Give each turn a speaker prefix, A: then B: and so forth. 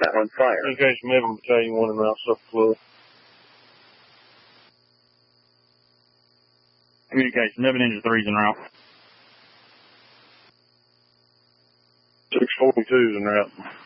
A: That one's fire.
B: Communication 11 Battalion 1 and Route Suffolk Club.
C: Communication 11 Ninja 3's en route.
B: 642's en route.